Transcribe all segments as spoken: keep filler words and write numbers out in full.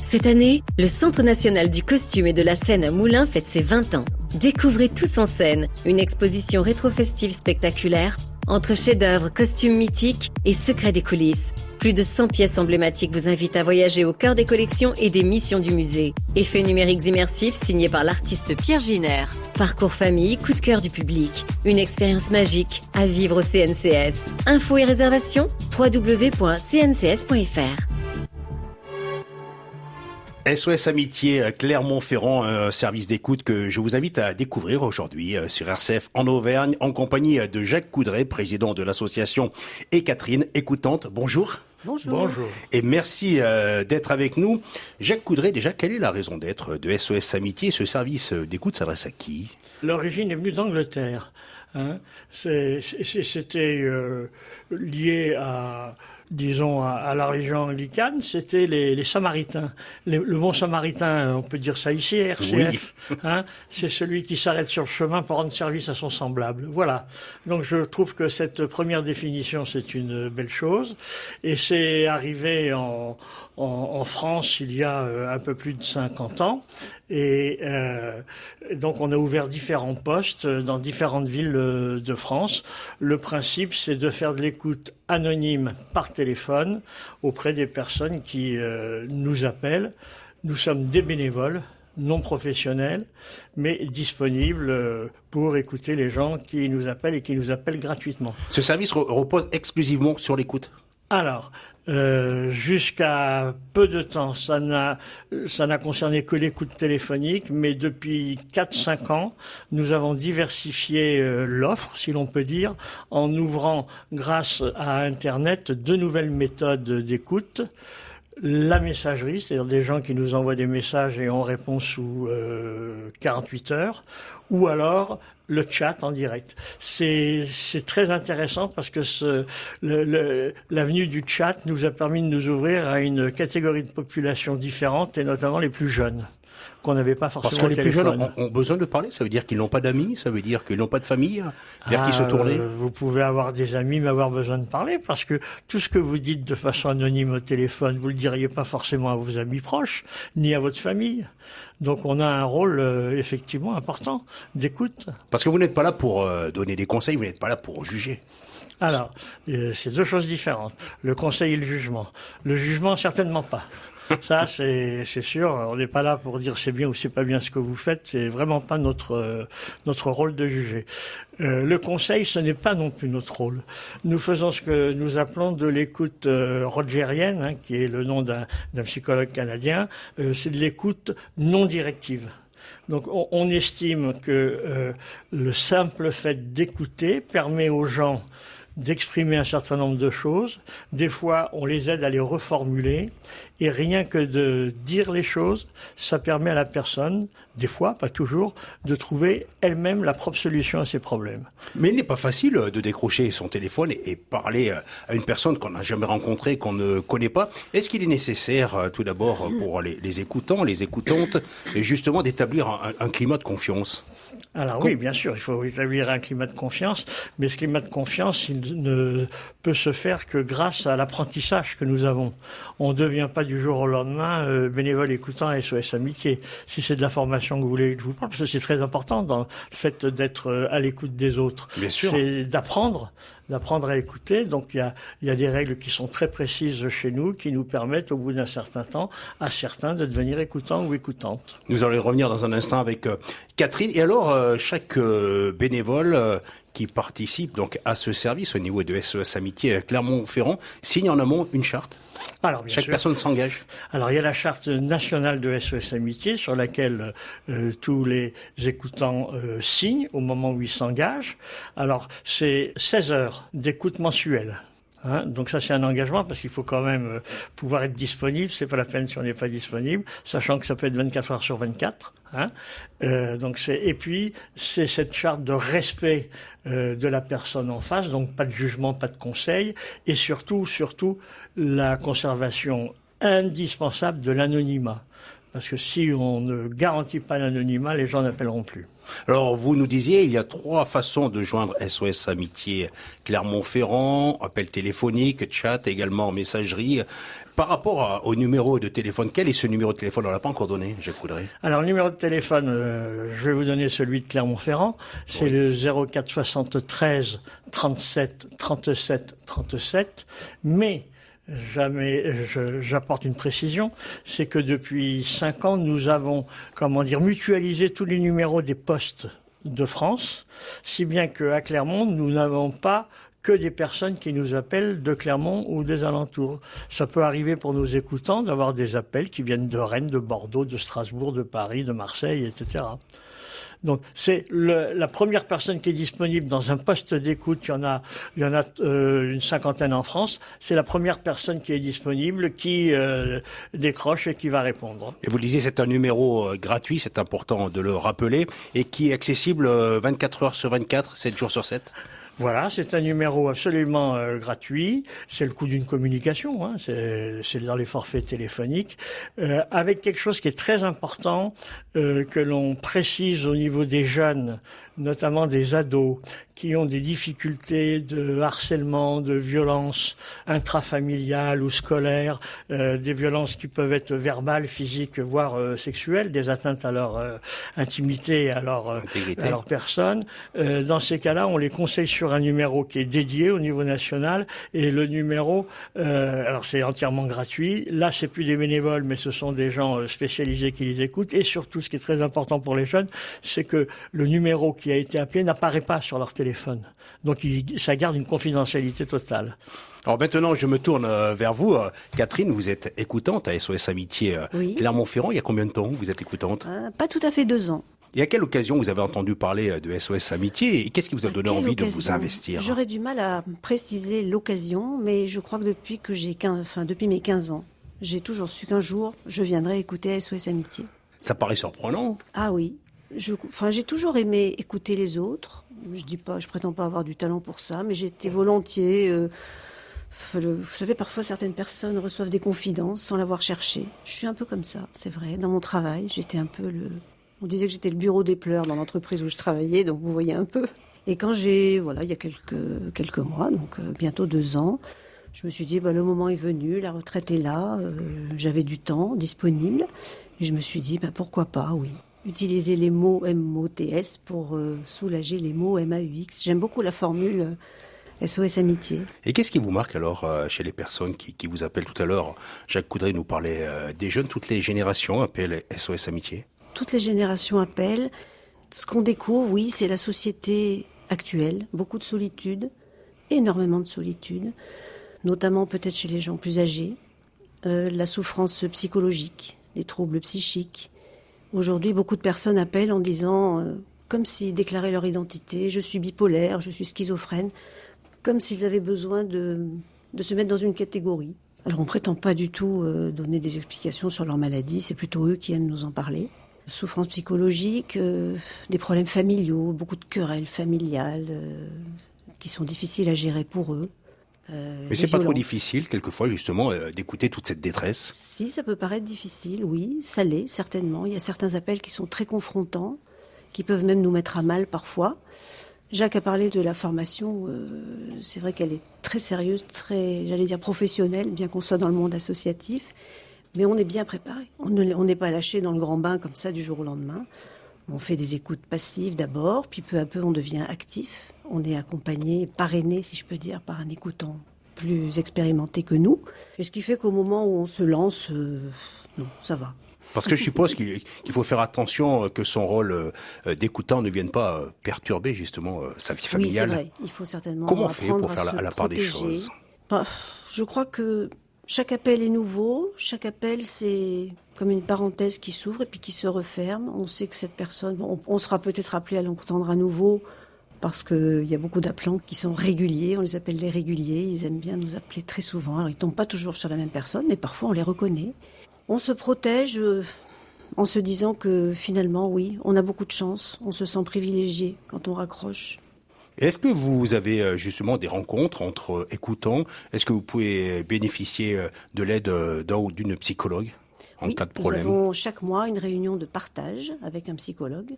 Cette année, le Centre national du costume et de la scène à Moulins fête ses vingt ans. Découvrez Tous en scène, une exposition rétro-festive spectaculaire entre chefs-d'œuvre, costumes mythiques et secrets des coulisses. Plus de cent pièces emblématiques vous invitent à voyager au cœur des collections et des missions du musée. Effets numériques immersifs signés par l'artiste Pierre Giner. Parcours famille, coup de cœur du public. Une expérience magique à vivre au C N C S. Infos et réservations, w w w point c n c s point f r. S O S Amitié Clermont-Ferrand, un service d'écoute que je vous invite à découvrir aujourd'hui sur R C F en Auvergne, en compagnie de Jacques Coudray, président de l'association, et Catherine, écoutante. Bonjour. Bonjour. Bonjour. Et merci euh, d'être avec nous. Jacques Coudray, déjà, quelle est la raison d'être de S O S Amitié? Ce service d'écoute s'adresse à qui? L'origine est venue d'Angleterre. Hein. C'est, c'est, c'était euh, lié à... disons, à, à la religion anglicane, c'était les, les Samaritains. Les, le bon Samaritain, on peut dire ça ici, R C F, oui. Hein, c'est celui qui s'arrête sur le chemin pour rendre service à son semblable. Voilà. Donc je trouve que cette première définition, c'est une belle chose. Et c'est arrivé en, en, en France il y a un peu plus de cinquante ans. Et euh, donc on a ouvert différents postes dans différentes villes de France. Le principe, c'est de faire de l'écoute anonyme par téléphone auprès des personnes qui euh, nous appellent. Nous sommes des bénévoles, non professionnels, mais disponibles pour écouter les gens qui nous appellent et qui nous appellent gratuitement. Ce service repose exclusivement sur l'écoute? Alors, euh, jusqu'à peu de temps, ça n'a, ça n'a concerné que l'écoute téléphonique, mais depuis quatre cinq ans, nous avons diversifié euh, l'offre, si l'on peut dire, en ouvrant, grâce à Internet, de nouvelles méthodes d'écoute. La messagerie, c'est-à-dire des gens qui nous envoient des messages et on répond sous euh, quarante-huit heures, ou alors le chat en direct. C'est, c'est très intéressant parce que ce, le, le, l'avenue du chat nous a permis de nous ouvrir à une catégorie de population différente et notamment les plus jeunes, qu'on n'avait pas forcément. Parce que les téléphone. plus jeunes ont, ont besoin de parler, ça veut dire qu'ils n'ont pas d'amis, ça veut dire qu'ils n'ont pas de famille vers ah, qui se tourner. Euh, vous pouvez avoir des amis mais avoir besoin de parler parce que tout ce que vous dites de façon anonyme au téléphone, vous le diriez pas forcément à vos amis proches, ni à votre famille. Donc on a un rôle euh, effectivement important d'écoute. Parce que vous n'êtes pas là pour euh, donner des conseils, vous n'êtes pas là pour juger. Alors, euh, c'est deux choses différentes. Le conseil et le jugement. Le jugement, certainement pas. Ça, c'est, c'est sûr. On n'est pas là pour dire c'est bien ou c'est pas bien ce que vous faites. C'est vraiment pas notre euh, notre rôle de juger. Euh, le conseil, ce n'est pas non plus notre rôle. Nous faisons ce que nous appelons de l'écoute euh, rogerienne, hein, qui est le nom d'un, d'un psychologue canadien. Euh, c'est de l'écoute non directive. Donc on, on estime que euh, le simple fait d'écouter permet aux gens d'exprimer un certain nombre de choses. Des fois, on les aide à les reformuler. Et rien que de dire les choses, ça permet à la personne, des fois, pas toujours, de trouver elle-même la propre solution à ses problèmes. Mais il n'est pas facile de décrocher son téléphone et parler à une personne qu'on n'a jamais rencontrée, qu'on ne connaît pas. Est-ce qu'il est nécessaire, tout d'abord, pour les, les écoutants, les écoutantes, justement d'établir un, un climat de confiance ? Alors oui, bien sûr, il faut établir un climat de confiance, mais ce climat de confiance, il ne peut se faire que grâce à l'apprentissage que nous avons. On ne devient pas du jour au lendemain euh, bénévole écoutant S O S Amitié. Si c'est de la formation que vous voulez que je vous parle, parce que c'est très important dans le fait d'être euh, à l'écoute des autres. Bien sûr. C'est d'apprendre, d'apprendre à écouter. Donc il y a, il y a des règles qui sont très précises chez nous, qui nous permettent au bout d'un certain temps, à certains, de devenir écoutants ou écoutantes. Nous allons y revenir dans un instant avec euh, Catherine. Et alors, euh, chaque euh, bénévole euh, qui participe donc à ce service au niveau de S O S Amitié Clermont-Ferrand signe en amont une charte. Alors, bien Chaque sûr. personne s'engage. Alors, il y a la charte nationale de S O S Amitié sur laquelle euh, tous les écoutants euh, signent au moment où ils s'engagent. Alors, c'est seize heures d'écoute mensuelle. Hein, donc ça c'est un engagement parce qu'il faut quand même euh, pouvoir être disponible. C'est pas la peine si on n'est pas disponible, sachant que ça peut être vingt-quatre heures sur vingt-quatre. Hein. Euh, donc c'est et puis c'est cette charte de respect euh, de la personne en face, donc pas de jugement, pas de conseil, et surtout surtout la conservation indispensable de l'anonymat. Parce que si on ne garantit pas l'anonymat, les gens n'appelleront plus. Alors, vous nous disiez, il y a trois façons de joindre S O S Amitié. Clermont-Ferrand, appel téléphonique, chat, également messagerie. Par rapport à, au numéro de téléphone, quel est ce numéro de téléphone? On l'a pas encore donné, Jacques Coudray. Alors, le numéro de téléphone, euh, je vais vous donner celui de Clermont-Ferrand. C'est oui. le zéro quatre soixante-treize trente-sept trente-sept trente-sept. Mais Jamais, je, j'apporte une précision, c'est que depuis cinq ans, nous avons, comment dire, mutualisé tous les numéros des postes de France, si bien qu'à Clermont, nous n'avons pas que des personnes qui nous appellent de Clermont ou des alentours. Ça peut arriver pour nos écoutants d'avoir des appels qui viennent de Rennes, de Bordeaux, de Strasbourg, de Paris, de Marseille, et cetera. Donc c'est le, la première personne qui est disponible dans un poste d'écoute. Il y en a, il y en a euh, une cinquantaine en France. C'est la première personne qui est disponible, qui euh, décroche et qui va répondre. Et vous le disiez, c'est un numéro euh, gratuit, c'est important de le rappeler, et qui est accessible euh, vingt-quatre heures sur vingt-quatre, sept jours sur sept. Voilà, c'est un numéro absolument euh, gratuit. C'est le coût d'une communication, hein, c'est, c'est dans les forfaits téléphoniques, euh, avec quelque chose qui est très important, euh, que l'on précise au niveau des jeunes, notamment des ados, qui ont des difficultés de harcèlement, de violences intrafamiliales ou scolaires, euh, des violences qui peuvent être verbales, physiques, voire euh, sexuelles, des atteintes à leur euh, intimité, à leur, euh, à leur personne. Euh, dans ces cas-là, on les conseille sur un numéro qui est dédié au niveau national, et le numéro, euh, alors c'est entièrement gratuit. Là, c'est plus des bénévoles, mais ce sont des gens spécialisés qui les écoutent. Et surtout, ce qui est très important pour les jeunes, c'est que le numéro qui a été appelé n'apparaît pas sur leur téléphone. Donc, il, ça garde une confidentialité totale. Alors maintenant, je me tourne vers vous. Catherine, vous êtes écoutante à S O S Amitié oui. Clermont-Ferrand. Il y a combien de temps vous êtes écoutante? euh, Pas tout à fait deux ans. Et à quelle occasion vous avez entendu parler de S O S Amitié et qu'est-ce qui vous a donné envie occasion de vous investir? J'aurais du mal à préciser l'occasion, mais je crois que depuis que j'ai quinze, enfin depuis mes quinze ans, j'ai toujours su qu'un jour je viendrais écouter S O S Amitié. Ça paraît surprenant. Ah oui, je, enfin j'ai toujours aimé écouter les autres. Je dis pas, je prétends pas avoir du talent pour ça, mais j'étais volontiers. Euh, Vous savez, parfois certaines personnes reçoivent des confidences sans l'avoir cherché. Je suis un peu comme ça, c'est vrai. Dans mon travail, j'étais un peu le. On disait que j'étais le bureau des pleurs dans l'entreprise où je travaillais, donc vous voyez un peu. Et quand j'ai, voilà, il y a quelques quelques mois, donc euh, bientôt deux ans, je me suis dit, bah le moment est venu, la retraite est là, euh, j'avais du temps disponible, et je me suis dit, bah pourquoi pas, oui. Utiliser les mots M O T S pour euh, soulager les mots M A U X. J'aime beaucoup la formule euh, S O S Amitié. Et qu'est-ce qui vous marque alors euh, chez les personnes qui, qui vous appellent tout à l'heure? Jacques Coudray nous parlait euh, des jeunes, toutes les générations appellent S O S Amitié. Toutes les générations appellent. Ce qu'on découvre, oui, c'est la société actuelle. Beaucoup de solitude, énormément de solitude, notamment peut-être chez les gens plus âgés. Euh, la souffrance psychologique, les troubles psychiques. Aujourd'hui, beaucoup de personnes appellent en disant, euh, comme s'ils déclaraient leur identité, je suis bipolaire, je suis schizophrène, comme s'ils avaient besoin de, de se mettre dans une catégorie. Alors on prétend pas du tout euh, donner des explications sur leur maladie, c'est plutôt eux qui aiment nous en parler. Souffrance psychologique, euh, des problèmes familiaux, beaucoup de querelles familiales euh, qui sont difficiles à gérer pour eux. Euh, Mais c'est pas trop difficile, quelquefois, justement, euh, d'écouter toute cette détresse? Si, ça peut paraître difficile, oui, ça l'est, certainement. Il y a certains appels qui sont très confrontants, qui peuvent même nous mettre à mal parfois. Jacques a parlé de la formation, euh, c'est vrai qu'elle est très sérieuse, très, j'allais dire professionnelle, bien qu'on soit dans le monde associatif, mais on est bien préparé. On ne, on n'est pas lâché dans le grand bain comme ça du jour au lendemain. On fait des écoutes passives d'abord, puis peu à peu on devient actif. On est accompagné, parrainé, si je peux dire, par un écoutant plus expérimenté que nous. Et ce qui fait qu'au moment où on se lance, euh, non, ça va. Parce que je suppose qu'il faut faire attention que son rôle d'écoutant ne vienne pas perturber justement sa vie familiale. Oui, c'est vrai. Il faut certainement Comment on fait pour faire à, à la part des choses? Bah, je crois que chaque appel est nouveau. Chaque appel, c'est comme une parenthèse qui s'ouvre et puis qui se referme. On sait que cette personne, bon, on, on sera peut-être appelé à l'entendre à nouveau parce qu'il y a beaucoup d'appelants qui sont réguliers. On les appelle les réguliers. Ils aiment bien nous appeler très souvent. Alors, ils tombent pas toujours sur la même personne, mais parfois on les reconnaît. On se protège euh, en se disant que finalement, oui, on a beaucoup de chance, on se sent privilégié quand on raccroche. Est-ce que vous avez justement des rencontres entre écoutants? Est-ce que vous pouvez bénéficier de l'aide d'un ou d'une psychologue? en oui, cas de problème. Nous avons chaque mois une réunion de partage avec un psychologue.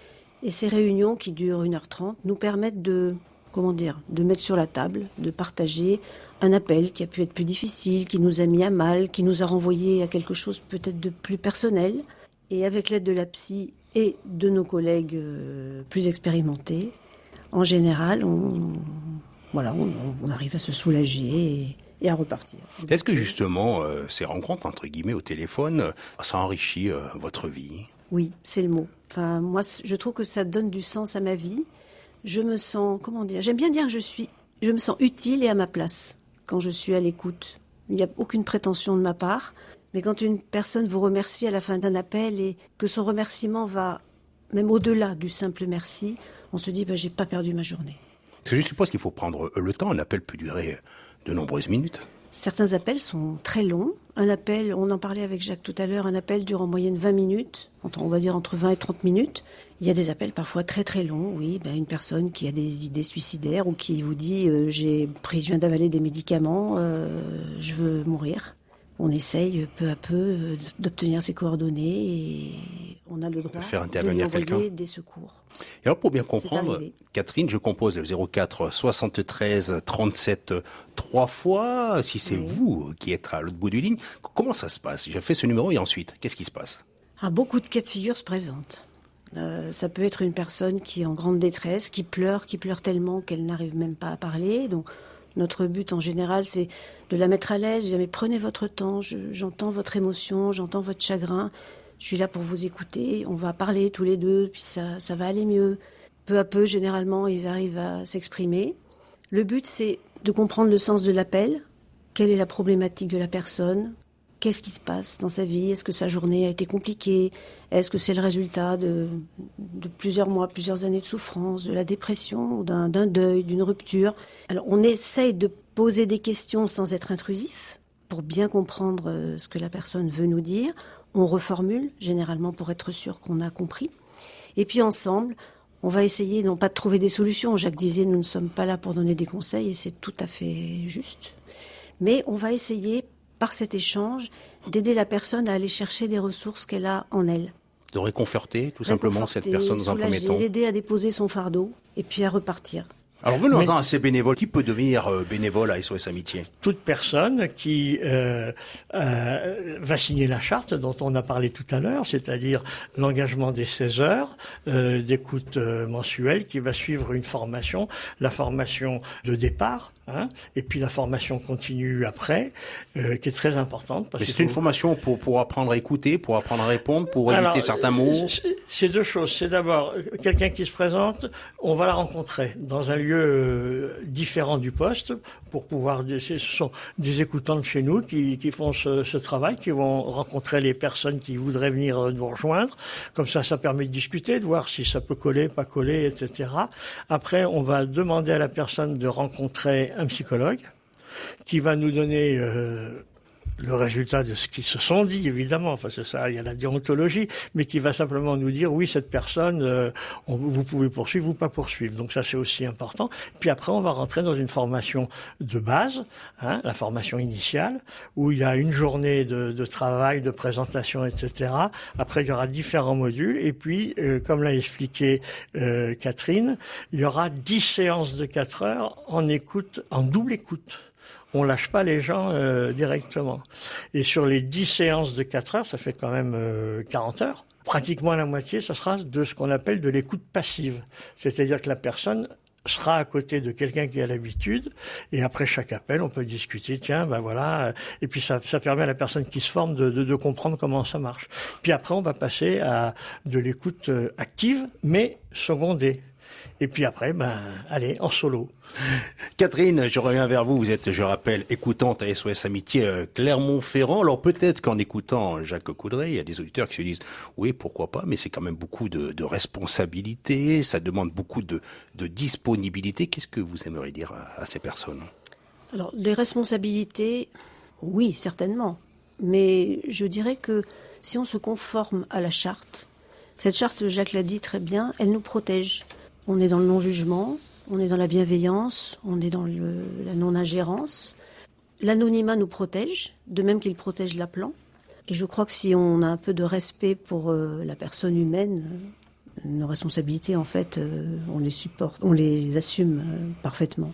Et ces réunions qui durent une heure trente nous permettent de, comment dire, de mettre sur la table, de partager un appel qui a pu être plus difficile, qui nous a mis à mal, qui nous a renvoyé à quelque chose peut-être de plus personnel. Et avec l'aide de la psy et de nos collègues euh, plus expérimentés, en général, on, voilà, on, on arrive à se soulager et, et à repartir. Est-ce que justement, euh, ces rencontres, entre guillemets, au téléphone, euh, ça enrichit euh, votre vie ? Oui, c'est le mot. Enfin, moi, je trouve que ça donne du sens à ma vie. Je me sens, comment dire, j'aime bien dire que je suis, je me sens utile et à ma place quand je suis à l'écoute. Il n'y a aucune prétention de ma part, mais quand une personne vous remercie à la fin d'un appel et que son remerciement va même au-delà du simple merci, on se dit, bah, j'ai pas perdu ma journée. Parce que je suppose qu'il faut prendre le temps. Un appel peut durer de nombreuses minutes. Certains appels sont très longs. Un appel, on en parlait avec Jacques tout à l'heure, un appel dure en moyenne vingt minutes, on va dire entre vingt et trente minutes. Il y a des appels parfois très très longs, oui, ben une personne qui a des idées suicidaires ou qui vous dit euh, j'ai pris, je viens d'avaler des médicaments, euh, je veux mourir. On essaye peu à peu d'obtenir ses coordonnées et on a le droit de, faire intervenir de lui envoyer quelqu'un. Des secours. Et alors pour bien comprendre, Catherine, je compose le zéro quatre soixante-treize trente-sept trois fois. Si c'est oui. vous qui êtes à l'autre bout du ligne, comment ça se passe ? J'ai fait ce numéro et ensuite, qu'est-ce qui se passe ? Ah, beaucoup de cas de figure se présentent. Euh, ça peut être une personne qui est en grande détresse, qui pleure, qui pleure tellement qu'elle n'arrive même pas à parler. Donc notre but en général, c'est de la mettre à l'aise. Je dis, mais prenez votre temps, je, j'entends votre émotion, j'entends votre chagrin. Je suis là pour vous écouter, on va parler tous les deux, puis ça, ça va aller mieux. Peu à peu, généralement, ils arrivent à s'exprimer. Le but, c'est de comprendre le sens de l'appel. Quelle est la problématique de la personne ? Qu'est-ce qui se passe dans sa vie ? Est-ce que sa journée a été compliquée ? Est-ce que c'est le résultat de, de plusieurs mois, plusieurs années de souffrance, de la dépression, d'un, d'un deuil, d'une rupture ? Alors, on essaye de poser des questions sans être intrusif, pour bien comprendre ce que la personne veut nous dire. On reformule, généralement pour être sûr qu'on a compris. Et puis ensemble, on va essayer non pas de trouver des solutions. Jacques disait, nous ne sommes pas là pour donner des conseils, et c'est tout à fait juste. Mais on va essayer, par cet échange, d'aider la personne à aller chercher des ressources qu'elle a en elle. De réconforter, tout simplement, cette personne dans un premier temps. L'aider à déposer son fardeau, et puis à repartir. Alors venons-en à ces bénévoles. Qui peut devenir euh, bénévole à S O S Amitié ? Toute personne qui euh, euh, va signer la charte dont on a parlé tout à l'heure, c'est-à-dire l'engagement des seize heures euh, d'écoute euh, mensuelle, qui va suivre une formation, la formation de départ, hein, et puis la formation continue après, euh, qui est très importante. Parce Mais c'est faut... une formation pour, pour apprendre à écouter, pour apprendre à répondre, pour Alors, éviter certains mots. C'est, c'est deux choses. C'est d'abord quelqu'un qui se présente, on va la rencontrer dans un lieu différents du poste pour pouvoir, ce sont des écoutants de chez nous qui, qui font ce, ce travail, qui vont rencontrer les personnes qui voudraient venir nous rejoindre. Comme ça, ça permet de discuter, de voir si ça peut coller, pas coller, et cetera. Après, on va demander à la personne de rencontrer un psychologue qui va nous donner euh, le résultat de ce qu'ils se sont dit, évidemment. Enfin, c'est ça, il y a la déontologie, mais qui va simplement nous dire, oui, cette personne, euh, on, vous pouvez poursuivre ou pas poursuivre. Donc ça, c'est aussi important. Puis après, on va rentrer dans une formation de base, hein, la formation initiale, où il y a une journée de, de travail, de présentation, et cetera. Après, il y aura différents modules. Et puis, euh, comme l'a expliqué euh, Catherine, il y aura dix séances de quatre heures en écoute, en double écoute. On lâche pas les gens euh, directement. Et sur les dix séances de quatre heures, ça fait quand même euh, quarante heures. Pratiquement la moitié, ça sera de ce qu'on appelle de l'écoute passive. C'est-à-dire que la personne sera à côté de quelqu'un qui a l'habitude, et après chaque appel, on peut discuter, tiens, ben voilà, et puis ça, ça permet à la personne qui se forme de, de, de comprendre comment ça marche. Puis après, on va passer à de l'écoute active, mais secondée. Et puis après, ben, allez, en solo. Catherine, je reviens vers vous. Vous êtes, je rappelle, écoutante à S O S Amitié euh, Clermont-Ferrand. Alors peut-être qu'en écoutant Jacques Coudray, il y a des auditeurs qui se disent, oui, pourquoi pas, mais c'est quand même beaucoup de, de responsabilité, ça demande beaucoup de, de disponibilité. Qu'est-ce que vous aimeriez dire à, à ces personnes ? Alors, les responsabilités, oui, certainement. Mais je dirais que si on se conforme à la charte, cette charte, Jacques l'a dit très bien, elle nous protège. On est dans le non-jugement, on est dans la bienveillance, on est dans le, la non-ingérence. L'anonymat nous protège, de même qu'il protège l'appelant. Et je crois que si on a un peu de respect pour euh, la personne humaine, euh, nos responsabilités, en fait, euh, on les supporte, on les assume euh, parfaitement.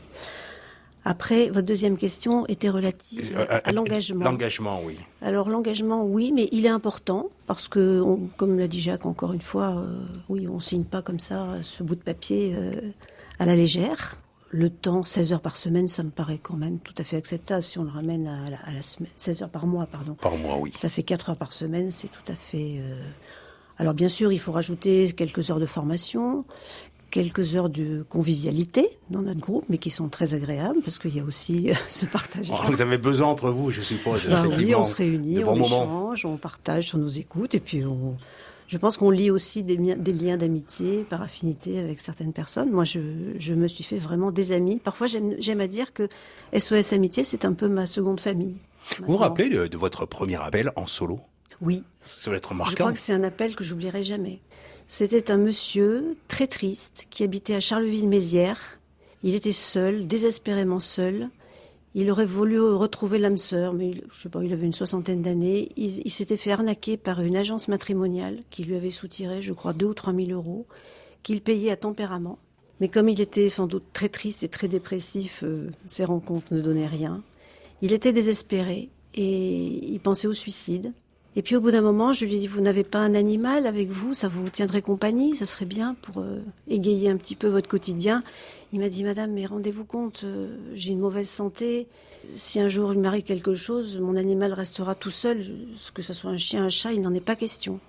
Après, votre deuxième question était relative à, à l'engagement. L'engagement, oui. Alors l'engagement, oui, mais il est important parce que, on, comme l'a dit Jacques encore une fois, euh, oui, on signe pas comme ça ce bout de papier euh, à la légère. Le temps, seize heures par semaine, ça me paraît quand même tout à fait acceptable si on le ramène à la, à la semaine. seize heures par mois, pardon. Par mois, oui. Ça fait quatre heures par semaine, c'est tout à fait... Euh... Alors bien sûr, il faut rajouter quelques heures de formation, quelques heures de convivialité dans notre groupe, mais qui sont très agréables, parce qu'il y a aussi ce partage. Oh, vous avez besoin entre vous, je suppose, bah, effectivement. Oui, on se réunit, on moments. échange, on partage sur nos écoutes, et puis on... je pense qu'on lie aussi des, des liens d'amitié par affinité avec certaines personnes. Moi, je, je me suis fait vraiment des amis. Parfois, j'aime, j'aime à dire que S O S Amitié, c'est un peu ma seconde famille. Vous vous rappelez de, de votre premier appel en solo ? Oui. Ça va être marquant. Je crois que c'est un appel que j'oublierai jamais. C'était un monsieur très triste qui habitait à Charleville-Mézières. Il était seul, désespérément seul. Il aurait voulu retrouver l'âme sœur, mais il, je sais pas, il avait une soixantaine d'années. Il, il s'était fait arnaquer par une agence matrimoniale qui lui avait soutiré, je crois, deux ou trois mille euros, qu'il payait à tempérament. Mais comme il était sans doute très triste et très dépressif, euh, ses rencontres ne donnaient rien. Il était désespéré et il pensait au suicide. Et puis au bout d'un moment, je lui ai dit, vous n'avez pas un animal avec vous, ça vous tiendrait compagnie, ça serait bien pour euh, égayer un petit peu votre quotidien. Il m'a dit, madame, mais rendez-vous compte, euh, j'ai une mauvaise santé. Si un jour il m'arrive quelque chose, mon animal restera tout seul, que ce soit un chien, un chat, il n'en est pas question.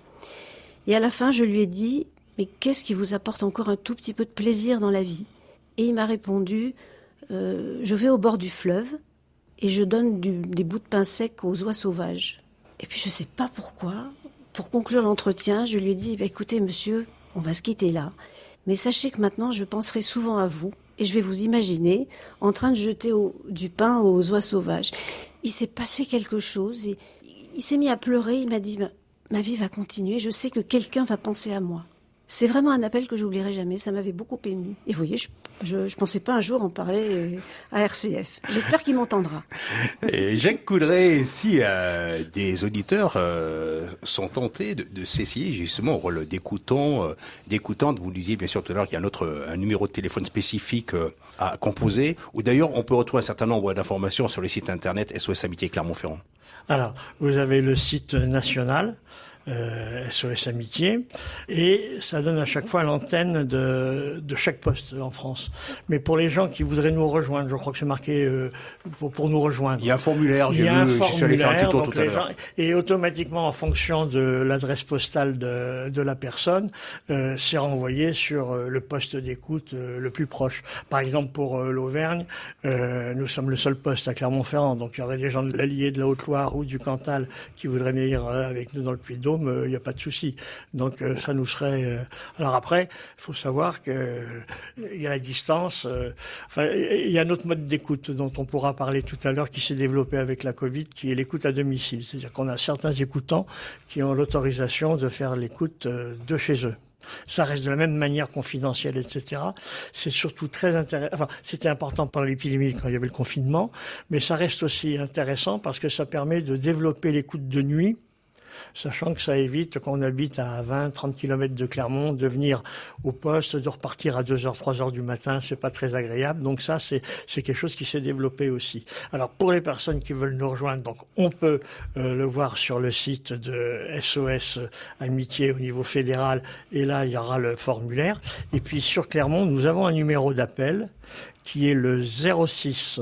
Et à la fin, je lui ai dit, mais qu'est-ce qui vous apporte encore un tout petit peu de plaisir dans la vie ? Et il m'a répondu, euh, je vais au bord du fleuve et je donne du, des bouts de pain sec aux oies sauvages. Et puis je ne sais pas pourquoi, pour conclure l'entretien, je lui ai dit, bah, écoutez monsieur, on va se quitter là, mais sachez que maintenant je penserai souvent à vous et je vais vous imaginer en train de jeter au, du pain aux oies sauvages. Il s'est passé quelque chose et il s'est mis à pleurer, il m'a dit, bah, ma vie va continuer, je sais que quelqu'un va penser à moi. C'est vraiment un appel que j'oublierai jamais, ça m'avait beaucoup ému. Et vous voyez, je je, je pensais pas un jour en parler à R C F. J'espère qu'il m'entendra. Et Jacques Coudray, si euh, des auditeurs euh, sont tentés de, de s'essayer justement au rôle d'écoutant, euh, d'écoutante, vous disiez bien sûr tout à l'heure qu'il y a un autre un numéro de téléphone spécifique euh, à composer, ou d'ailleurs on peut retrouver un certain nombre d'informations sur le site internet S O S Amitié Clermont-Ferrand. Alors, vous avez le site national, Euh, S O S Amitié, et ça donne à chaque fois l'antenne de, de chaque poste en France. Mais pour les gens qui voudraient nous rejoindre, je crois que c'est marqué euh, pour, pour nous rejoindre. Il y a un formulaire, j'ai Il y a vu, un formulaire, je suis allé faire un petit tour donc tout à l'heure. gens, et automatiquement, en fonction de l'adresse postale de, de la personne, euh, c'est renvoyé sur euh, le poste d'écoute euh, le plus proche. Par exemple, pour euh, l'Auvergne, euh, nous sommes le seul poste à Clermont-Ferrand, donc il y aurait des gens de l'Allier, de la Haute-Loire ou du Cantal qui voudraient venir euh, avec nous dans le Puy-de-Dôme. Il euh, n'y a pas de souci. Donc euh, ça nous serait. Euh... Alors après, il faut savoir que euh, il y a la distance. Euh... Enfin, il y a un autre mode d'écoute dont on pourra parler tout à l'heure qui s'est développé avec la Covid, qui est l'écoute à domicile. C'est-à-dire qu'on a certains écoutants qui ont l'autorisation de faire l'écoute euh, de chez eux. Ça reste de la même manière confidentielle, et cetera. C'est surtout très intéressant. Enfin, c'était important pendant l'épidémie quand il y avait le confinement, mais ça reste aussi intéressant parce que ça permet de développer l'écoute de nuit, sachant que ça évite, quand on habite à vingt, trente kilomètres de Clermont, de venir au poste, de repartir à deux heures, trois heures du matin, c'est pas très agréable. Donc ça, c'est, c'est quelque chose qui s'est développé aussi. Alors, pour les personnes qui veulent nous rejoindre, donc, on peut euh, le voir sur le site de S O S Amitié au niveau fédéral, et là, il y aura le formulaire. Et puis, sur Clermont, nous avons un numéro d'appel qui est le zéro six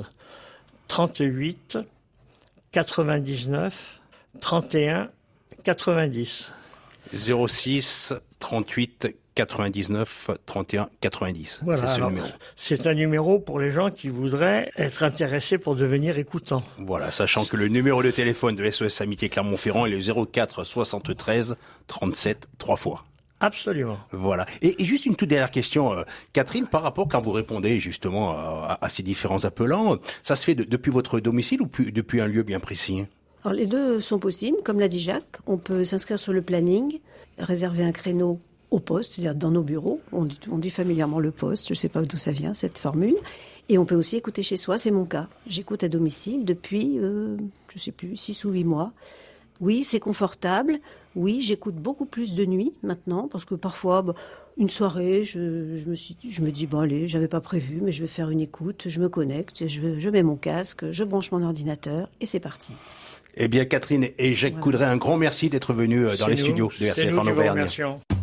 trente-huit quatre-vingt-dix-neuf trente et un quatre-vingt-dix. zéro six trente-huit quatre-vingt-dix-neuf trente et un quatre-vingt-dix. Voilà, c'est ce alors, numéro. C'est un numéro pour les gens qui voudraient être intéressés pour devenir écoutants. Voilà, sachant que le numéro de téléphone de S O S Amitié Clermont-Ferrand est le zéro quatre soixante-treize trente-sept trois fois. Absolument. Voilà. Et, et juste une toute dernière question, euh, Catherine, par rapport quand vous répondez justement à, à ces différents appelants, ça se fait de, depuis votre domicile ou plus, depuis un lieu bien précis ? Alors les deux sont possibles, comme l'a dit Jacques. On peut s'inscrire sur le planning, réserver un créneau au poste, c'est-à-dire dans nos bureaux. On dit, on dit familièrement le poste, je ne sais pas d'où ça vient cette formule. Et on peut aussi écouter chez soi, c'est mon cas. J'écoute à domicile depuis, euh, je ne sais plus, six ou huit mois. Oui, c'est confortable. Oui, j'écoute beaucoup plus de nuit maintenant, parce que parfois, bah, une soirée, je, je, me suis, je me dis, bon allez, j'avais pas prévu, mais je vais faire une écoute, je me connecte, je, je mets mon casque, je branche mon ordinateur, et c'est parti. Eh bien, Catherine et Jacques voilà. Coudray, un grand merci d'être venus dans c'est les nous, studios de R C F en Auvergne.